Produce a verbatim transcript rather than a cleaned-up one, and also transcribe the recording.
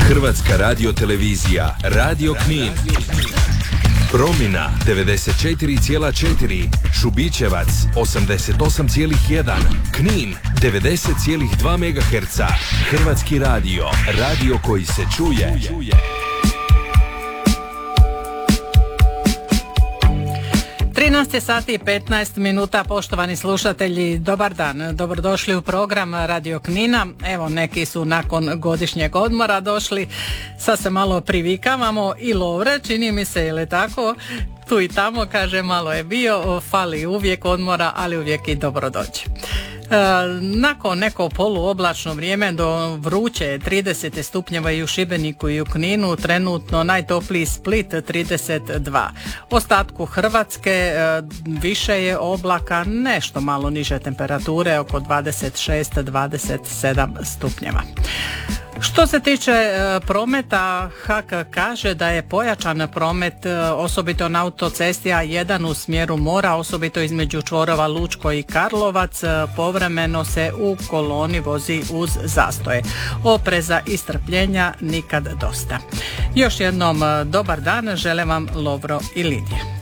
Hrvatska radiotelevizija, Radio Knin. Promina devedeset četiri zarez četiri, Šubićevac osamdeset osam zarez jedan, Knin devedeset zarez dva megaherca. Hrvatski radio, radio koji se čuje. trinaest sati i petnaest minuta, poštovani slušatelji, dobar dan, dobrodošli u program Radio Knina. Evo, neki su nakon godišnjeg odmora došli, sad se malo privikavamo i Lovre, čini mi se, ili tako, tu i tamo, kaže, malo je bio, fali uvijek odmora, ali uvijek i dobro doći. E, nakon neko poluoblačno vrijeme do vruće trideset stupnjeva i u Šibeniku i u Kninu, trenutno najtopliji Split trideset dva. Ostatku Hrvatske e, više je oblaka, nešto malo niže temperature, oko dvadeset šest do dvadeset sedam stupnjeva. Što se tiče e, prometa, H A K kaže da je pojačan promet e, osobito na autocesti A jedan u smjeru mora, osobito između čvorova Lučko i Karlovac. E, povremeno se u koloni vozi uz zastoje. Opreza i strpljenja nikad dosta. Još jednom e, dobar dan, želim vam Lovro i Lidija.